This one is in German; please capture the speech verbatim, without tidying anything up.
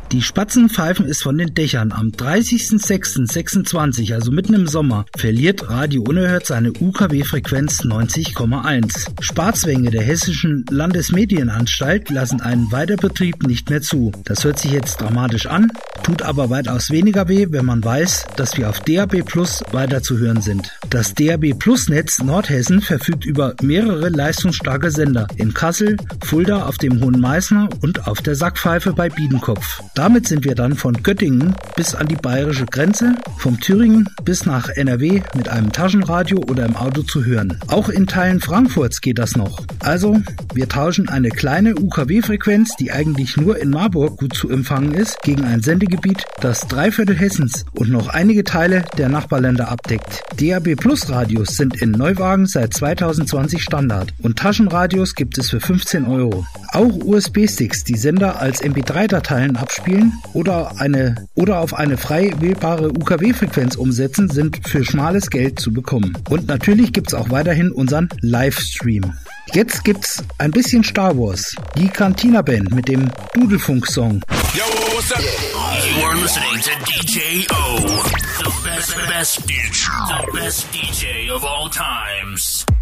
Die Spatzenpfeifen ist von den Dächern. Am dreißigsten sechsten sechsundzwanzig, also mitten im Sommer, verliert Radio Unerhört seine U K W-Frequenz neunzig Komma eins. Sparzwänge der Hessischen Landesmedienanstalt lassen einen Weiterbetrieb nicht mehr zu. Das hört sich jetzt dramatisch an, tut aber weitaus weniger weh, wenn man weiß, dass wir auf D A B Plus weiter zu hören sind. Das D A B Plus Netz Nordhessen verfügt über mehrere leistungsstarke Sender in Kassel, Fulda auf dem Hohen Meißner und auf der Sackpfeife bei Biedenkopf. Damit sind wir dann von Göttingen bis an die bayerische Grenze, vom Thüringen bis nach N R W mit einem Taschenradio oder im Auto zu hören. Auch in Teilen Frankfurts geht das noch. Also, wir tauschen eine kleine U K W-Frequenz, die eigentlich nur in Marburg gut zu empfangen ist, gegen ein Sendegebiet, das drei Viertel Hessens und noch einige Teile der Nachbarländer abdeckt. D A B Plus Radios sind in Neuwagen seit zweitausendzwanzig Standard und Taschenradios gibt es für fünfzehn Euro. Auch U S B-Sticks, die Sender als M P drei Dateien abspielen oder eine oder auf eine frei wählbare U K W-Frequenz umsetzen, sind für schmales Geld zu bekommen. Und natürlich gibt's auch weiterhin unseren Livestream. Jetzt gibt's ein bisschen Star Wars. Die Cantina Band mit dem Dudelfunk-Song. Yo, what's up? You are listening to D J O, the best, best D J, the best D J of all times.